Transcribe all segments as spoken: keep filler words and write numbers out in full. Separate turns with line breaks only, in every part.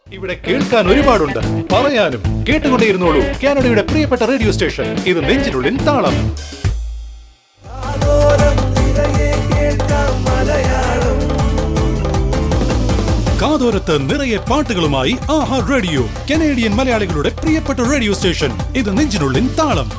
ഇവിടെ കേൾക്കാൻ ഒരുപാടുണ്ട്, പറയാനും കേട്ടുകൊണ്ടേയിരുന്നോളൂ. കാനഡയുടെ പ്രിയപ്പെട്ട റേഡിയോ സ്റ്റേഷൻ ഇത് നെഞ്ചിനുള്ളിൻ താളം. കാതോരത്ത് നിറയെ പാട്ടുകളുമായി ആഹാ റേഡിയോ, കനേഡിയൻ മലയാളികളുടെ പ്രിയപ്പെട്ട റേഡിയോ സ്റ്റേഷൻ ഇത് നെഞ്ചിനുള്ളിൻ താളം.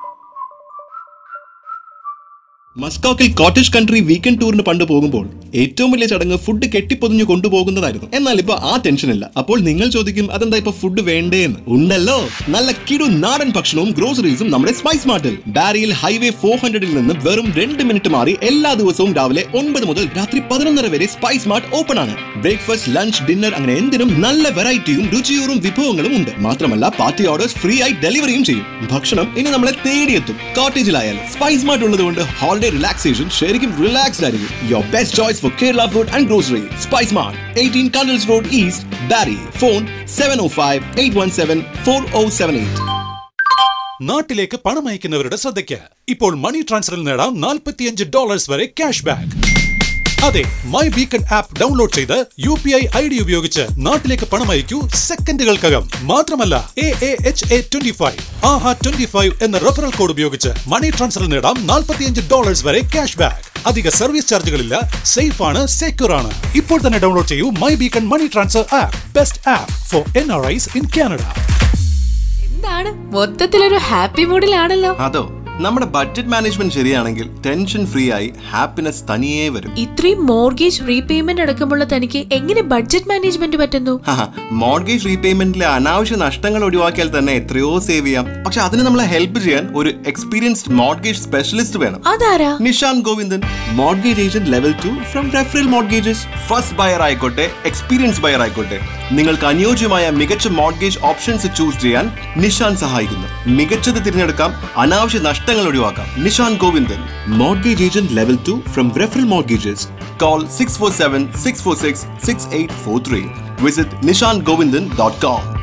മസ്കോക്കിൽ കോട്ടേജ് കൺട്രി വീക്കെൻഡ് ടൂറിന് പണ്ട് പോകുമ്പോൾ ഏറ്റവും വലിയ ചടങ്ങ് ഫുഡ് കെട്ടിപ്പൊതിഞ്ഞു കൊണ്ടുപോകുന്നതായിരുന്നു. എന്നാൽ ഇപ്പൊ ആ ടെൻഷൻ ഇല്ല. അപ്പോൾ നിങ്ങൾ ചോദിക്കും, അതെന്താ ഇപ്പൊ ഫുഡ് വേണ്ടേന്ന്? ഉണ്ടല്ലോ, നല്ല കിടു നാടൻ ഭക്ഷണവും ഗ്രോസറീസും നമ്മുടെ സ്പൈസ് മാർട്ടിൽ. ബാരിയിൽ ഹൈവേ ഫോർ ഹൺഡ്രഡിൽ നിന്ന് വെറും രണ്ട് മിനിറ്റ് മാറി എല്ലാ ദിവസവും രാവിലെ ഒൻപത് മുതൽ രാത്രി പതിനൊന്നര വരെ സ്പൈസ് മാർട്ട് ഓപ്പൺ ആണ്. ബ്രേക്ക്ഫാസ്റ്റ്, ലഞ്ച്, ഡിന്നർ അങ്ങനെ എന്തിനും നല്ല വെറൈറ്റിയും രുചിയൂറും വിഭവങ്ങളും ഉണ്ട്. മാത്രമല്ല പാർട്ടി ഓർഡേഴ്സ് ഫ്രീ ആയി ഡെലിവറിയും ചെയ്യും. ഭക്ഷണം ഇനി നമ്മളെ തേടിയെത്തും. കോട്ടേജിലായാലും സ്പൈസ് മാർട്ട് ഉള്ളത് കൊണ്ട് ഹോളിഡേ relaxation ശരിക്കും റിലാക്സ്ഡ് ആയിരിക്കും. Your best choice for Kerala food and grocery. Spice Mart, eighteen Candles Road East, Barrie. Phone seven oh five, eight one seven, four oh seven eight.
നാട്ടിലേക്ക് പണം അയക്കുന്നവരുടെ ശ്രദ്ധയ്ക്ക് ഇപ്പോൾ മണി ട്രാൻസ്ഫറിൽ നേടാം നാൽപ്പത്തിയഞ്ച് ഡോളേഴ്സ് വരെ ക്യാഷ് ബാക്ക്. അതെ, മൈ ബീക്കൺ ആപ്പ് ഡൗൺലോഡ് ചെയ്ത് U P I I D ഉപയോഗിച്ച് നാട്ടിലേക്ക് പണം അയക്കൂ സെക്കൻഡുകൾക്കകം. മാത്രമല്ല A A H A twenty five Aha twenty five എന്ന റെഫറൽ കോഡ് ഉപയോഗിച്ച് മണി ട്രാൻസ്ഫറിൽ നേടാം നാൽപ്പത്തിയഞ്ച് ഡോളേഴ്സ് വരെ ക്യാഷ് ബാക്ക്. അധിക സർവീസ് ചാർജുകളില്ല, സേഫ് ആണ്, സെക്യൂർ ആണ്. ഇപ്പോൾ തന്നെ ഡൗൺലോഡ് ചെയ്യൂ my beacon money transfer app, best app four N R Is in Canada.
എന്താണ് മൊത്തത്തിലൊരു ഹാപ്പി മൂഡിലാണല്ലോ?
അതോ, നമ്മുടെ ബഡ്ജറ്റ് മാനേജ്മെന്റ് ശരിയാണെങ്കിൽ ടെൻഷൻ ഫ്രീ ആയി ഹാപ്പിനെസ് തനിയേ വരും.
ഇത്രയും മോർഗേജ് റീപേയ്മെന്റ് അടക്കമുള്ള തനിക്ക് എങ്ങനെ ബഡ്ജറ്റ് മാനേജ്മെന്റ് പറ്റുന്നു?
മോർഗേജ് റീപേയ്മെന്റിലെ അനാവശ്യ നഷ്ടങ്ങൾ ഒഴിവാക്കിയാൽ തന്നെ എത്രയോ സേവ് ചെയ്യാം. പക്ഷെ അതിന് നമ്മളെ ഹെൽപ്പ് ചെയ്യാൻ ഒരു എക്സ്പീരിയൻസ്ഡ് മോർഗേജ് സ്പെഷ്യലിസ്റ്റ് വേണം.
അതാരാ?
Nishan Govindan, mortgage agent level two from referral mortgages. First buyer ആയിക്കോട്ടെ, എക്സ്പീരിയൻസ് ബയർ ആയിക്കോട്ടെ, നിങ്ങൾക്ക് അനുയോജ്യമായ മികച്ച മോർഗേജ് ഓപ്ഷൻസ് ചൂസ് ചെയ്യാൻ നിഷാൻ സഹായിക്കുന്നു. മികച്ചത് തിരഞ്ഞെടുക്കാം, അനാവശ്യ നഷ്ടങ്ങൾ ഒഴിവാക്കാം. Nishan Govindan, mortgage agent level two from referral mortgages. Call six four seven, six four six, six eight four three. Visit nishan govindan dot com.